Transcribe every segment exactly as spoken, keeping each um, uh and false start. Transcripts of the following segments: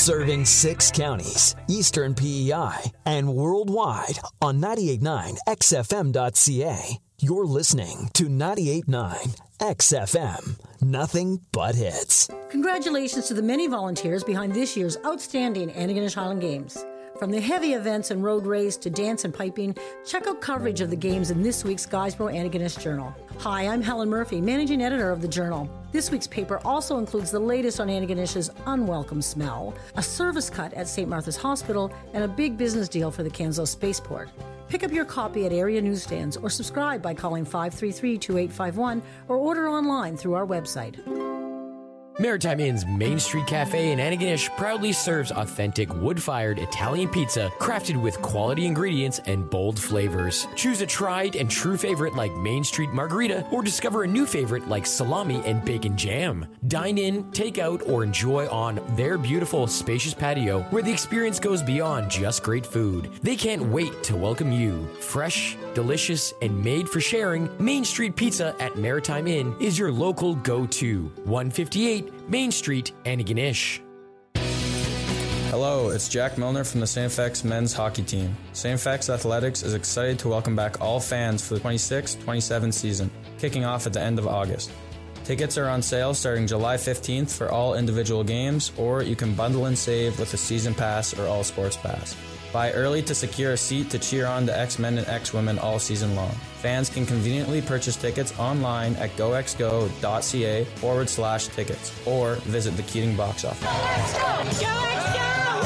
Serving six counties, Eastern P E I, and worldwide on ninety-eight point nine X F M dot C A. You're listening to ninety-eight point nine X F M. Nothing but hits. Congratulations to the many volunteers behind this year's outstanding Antigonish Highland Games. From the heavy events and road race to dance and piping, check out coverage of the games in this week's Guysborough Antigonish Journal. Hi, I'm Helen Murphy, managing editor of the Journal. This week's paper also includes the latest on Antigonish's unwelcome smell, a service cut at Saint Martha's Hospital, and a big business deal for the Kansas Spaceport. Pick up your copy at area newsstands or subscribe by calling five three three, two eight five one or order online through our website. Maritime Inn's Main Street Cafe in Antigonish proudly serves authentic wood-fired Italian pizza crafted with quality ingredients and bold flavors. Choose a tried and true favorite like Main Street Margarita or discover a new favorite like salami and bacon jam. Dine in, take out, or enjoy on their beautiful, spacious patio where the experience goes beyond just great food. They can't wait to welcome you. Fresh, delicious, and made for sharing, Main Street Pizza at Maritime Inn is your local go-to. one fifty-eight Main Street, Antigonish. Hello, it's Jack Milner from the Saint F X men's hockey team. Saint F X Athletics is excited to welcome back all fans for the twenty-six twenty-seven season, kicking off at the end of August. Tickets are on sale starting July fifteenth for all individual games, or you can bundle and save with a season pass or all sports pass. Buy early to secure a seat to cheer on the X-Men and X-Women all season long. Fans can conveniently purchase tickets online at goxgo.ca forward slash tickets or visit the Keating box office. Go, let's go! Go, let's go!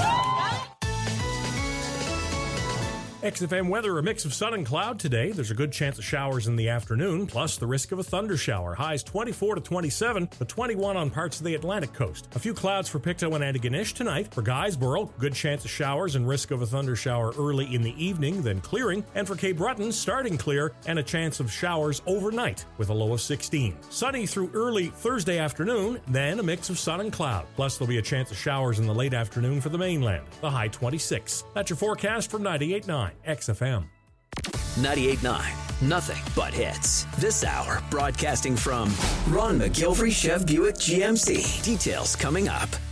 X F M weather, a mix of sun and cloud today. There's a good chance of showers in the afternoon, plus the risk of a thunder shower. Highs twenty-four to twenty-seven, but twenty-one on parts of the Atlantic coast. A few clouds for Pictou and Antigonish tonight. For Guysborough, good chance of showers and risk of a thunder shower early in the evening, then clearing. And for Cape Breton, starting clear and a chance of showers overnight with a low of sixteen. Sunny through early Thursday afternoon, then a mix of sun and cloud. Plus there'll be a chance of showers in the late afternoon for the mainland. The high twenty-six. That's your forecast from ninety-eight point nine X F M. ninety-eight point nine. Nothing but hits. This hour broadcasting from Ron McGilvery Chev Buick G M C. Details coming up.